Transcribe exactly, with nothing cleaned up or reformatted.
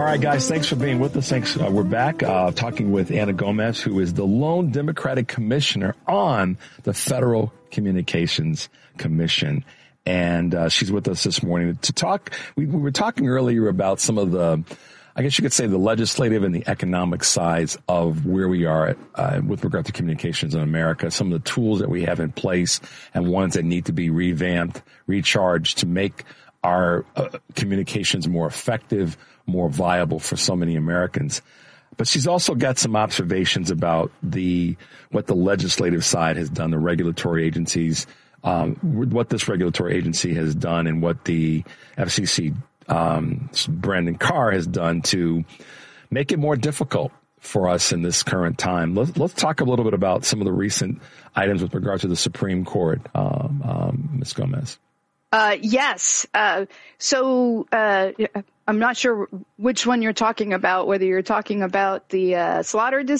right, guys, thanks for being with us. Thanks. Uh, we're back uh, talking with Ana Gomez, who is the lone Democratic commissioner on the Federal Communications Commission. And uh, she's with us this morning to talk. We, we were talking earlier about some of the, I guess you could say, the legislative and the economic sides of where we are at, uh, with regard to communications in America, some of the tools that we have in place and ones that need to be revamped, recharged to make our uh, communications more effective, more viable for so many Americans. But she's also got some observations about the what the legislative side has done, the regulatory agencies, um, what this regulatory agency has done, and what the F C C, um, Brandon Carr, has done to make it more difficult for us in this current time. Let's, let's talk a little bit about some of the recent items with regard to the Supreme Court, um, um, Miz Gomez. Uh, yes. Uh, so, uh, I'm not sure which one you're talking about, whether you're talking about the uh, slaughter